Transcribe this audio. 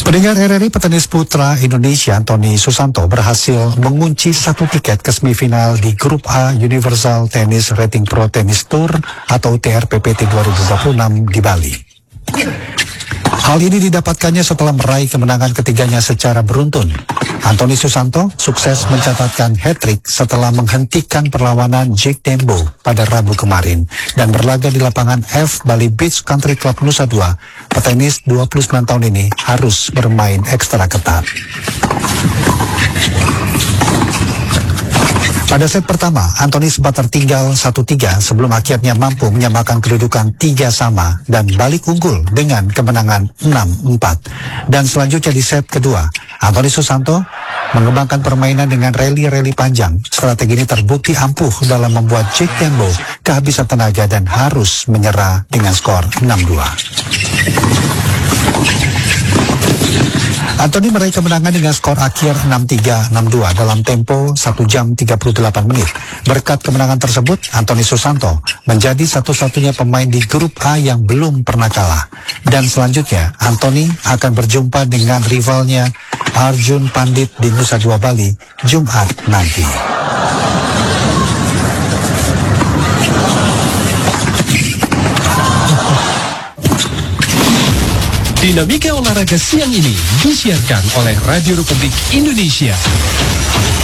Pendengar RRI, petenis putra Indonesia Anthony Susanto berhasil mengunci satu tiket ke semifinal di Grup A Universal Tennis Rating Pro Tennis Tour atau TRPPT 2026 di Bali. Hal ini didapatkannya setelah meraih kemenangan ketiganya secara beruntun. Anthony Susanto sukses mencatatkan hat-trick setelah menghentikan perlawanan Jake Dembo pada Rabu kemarin dan berlaga di lapangan F Bali Beach Country Club Nusa Dua. Petenis 29 tahun ini harus bermain ekstra ketat. Pada set pertama, Anthony sempat tertinggal 1-3 sebelum akhirnya mampu menyamakan kedudukan 3 sama dan balik unggul dengan kemenangan 6-4. Dan selanjutnya di set kedua, Anthony Susanto mengembangkan permainan dengan rally panjang. Strategi ini terbukti ampuh dalam membuat Jake Dembo kehabisan tenaga dan harus menyerah dengan skor 6-2. Anthony meraih kemenangan dengan skor akhir 6-3, 6-2 dalam tempo 1 jam 38 menit. Berkat kemenangan tersebut, Anthony Susanto menjadi satu-satunya pemain di grup A yang belum pernah kalah. Dan selanjutnya, Anthony akan berjumpa dengan rivalnya Arjun Pandit di Nusa Dua Bali, Jumat nanti. Dinamika olahraga siang ini disiarkan oleh Radio Republik Indonesia.